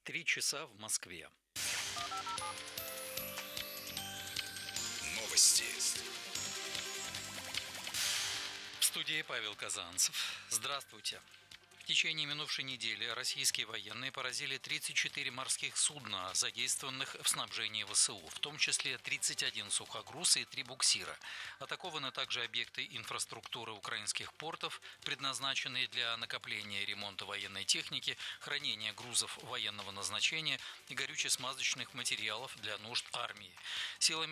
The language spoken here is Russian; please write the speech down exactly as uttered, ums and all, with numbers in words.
Три часа в Москве. Новости. В студии Павел Казанцев. Здравствуйте. В течение минувшей недели российские военные поразили тридцать четыре морских судна, задействованных в снабжении ВСУ, в том числе тридцать один сухогруз и три буксира. Атакованы также объекты инфраструктуры украинских портов, предназначенные для накопления и ремонта военной техники, хранения грузов военного назначения и горюче-смазочных материалов для нужд армии. Силами